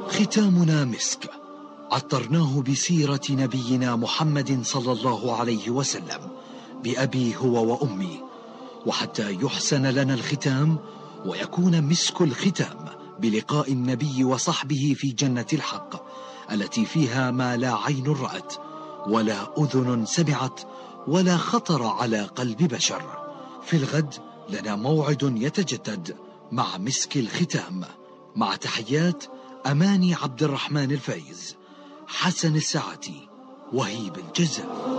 ختامنا مسك، عطرناه بسيرة نبينا محمد صلى الله عليه وسلم بأبي هو وأمي، وحتى يحسن لنا الختام ويكون مسك الختام بلقاء النبي وصحبه في جنة الحق التي فيها ما لا عين رأت ولا أذن سمعت ولا خطر على قلب بشر. في الغد لنا موعد يتجدد مع مسك الختام، مع تحيات أماني عبد الرحمن الفايز، حسن الساعتي، وهيب الجزار.